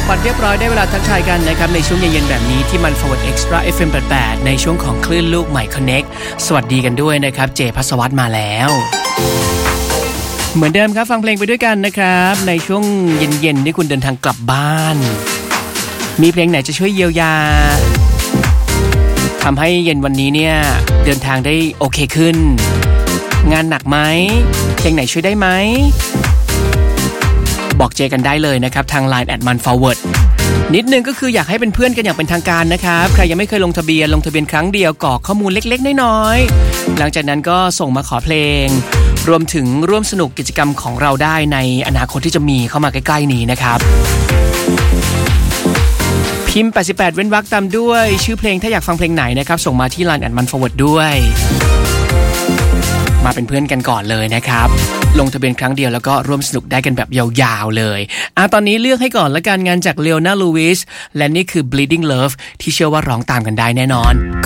อกบัตรเรียบร้อยได้เวลาทักทายกันนะครับในช่วงเย็นๆแบบนี้ที่มัน Forward Extra FM 88ในช่วงของคลื่นลูกใหม่ Connect สวัสดีกันด้วยนะครับเจภัสวัฒน์มาแล้วเหมือนเดิมครับฟังเพลงไปด้วยกันนะครับในช่วงเย็นๆที่คุณเดินทางกลับบ้านมีเพลงไหนจะช่วยเยียวยาทำให้เย็นวันนี้เนี่ยเดินทางได้โอเคขึ้นงานหนักไหมเพลงไหนช่วยได้ไหมบอกเจกันได้เลยนะครับทาง Line @manforward นิดนึงก็คืออยากให้เป็นเพื่อนกันอย่างเป็นทางการนะครับใครยังไม่เคยลงทะเบียนครั้งเดียวกรอกข้อมูลเล็กๆน้อยๆหลังจากนั้นก็ส่งมาขอเพลงรวมถึงร่วมสนุกกิจกรรมของเราได้ในอนาคตที่จะมีเข้ามาใกล้ๆนี้นะครับพิมพ์88เว้นวรรคตามด้วยชื่อเพลงถ้าอยากฟังเพลงไหนนะครับส่งมาที่ Line @manforward ด้วยมาเป็นเพื่อนกันก่อนเลยนะครับลงทะเบียนครั้งเดียวแล้วก็ร่วมสนุกได้กันแบบยาวๆเลยตอนนี้เลือกให้ก่อนละกันงานจากเลโอนาร์ด ลูวิสและนี่คือ Bleeding Love ที่เชื่อว่าร้องตามกันได้แน่นอน